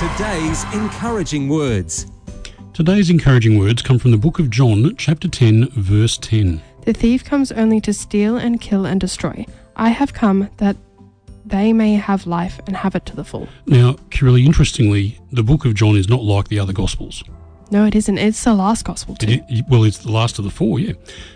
Today's encouraging words. Today's encouraging words come from the book of John, chapter 10, verse 10. The thief comes only to steal and kill and destroy. I have come that they may have life and have it to the full. Now, really interestingly, the book of John is not like the other Gospels. No, it isn't. It's the last Gospel too. It's the last of the four, yeah.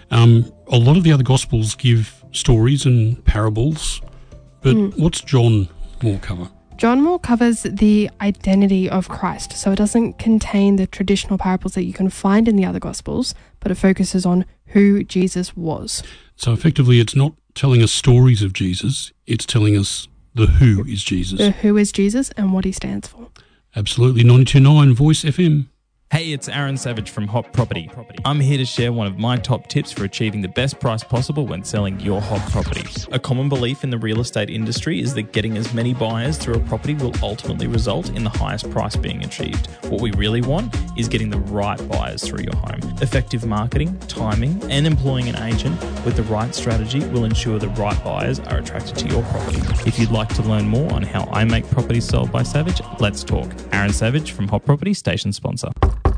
A lot of the other Gospels give stories and parables, but what's John more cover? John more covers the identity of Christ, so it doesn't contain the traditional parables that you can find in the other Gospels, but it focuses on who Jesus was. So effectively, it's not telling us stories of Jesus, it's telling us the who is Jesus. The who is Jesus and what he stands for. Absolutely. 92.9 Voice FM. Hey, it's Aaron Savage from Hot Property. I'm here to share one of my top tips for achieving the best price possible when selling your hot property. A common belief in the real estate industry is that getting as many buyers through a property will ultimately result in the highest price being achieved. What we really want is getting the right buyers through your home. Effective marketing, timing, and employing an agent with the right strategy will ensure the right buyers are attracted to your property. If you'd like to learn more on how I make properties sold by Savage, let's talk. Aaron Savage from Hot Property, station sponsor.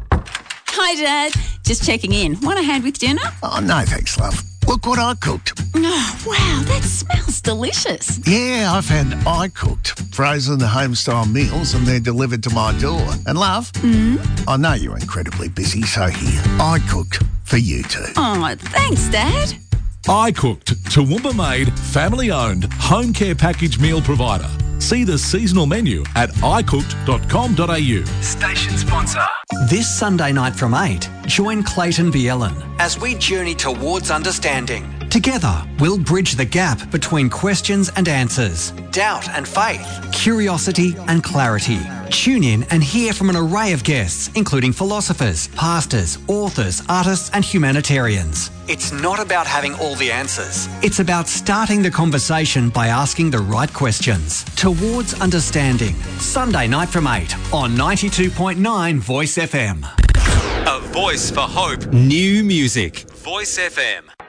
Hi, Dad. Just checking in. Want a hand with dinner? Oh, no thanks, love. Look what I cooked. Oh, wow, that smells delicious. Yeah, I've had I cooked frozen home-style meals and they're delivered to my door. And love, I know you're incredibly busy, so here, I cooked for you two. Oh, thanks, Dad. I Cooked, Toowoomba made, family owned, home care package meal provider. See the seasonal menu at icooked.com.au. Station sponsor. This Sunday night from 8, join Clayton Bielen as we journey towards understanding. Together, we'll bridge the gap between questions and answers, doubt and faith, curiosity and clarity. Tune in and hear from an array of guests, including philosophers, pastors, authors, artists and humanitarians. It's not about having all the answers. It's about starting the conversation by asking the right questions. Towards Understanding. Sunday night from 8 on 92.9 Voice FM. A voice for hope. New music. Voice FM.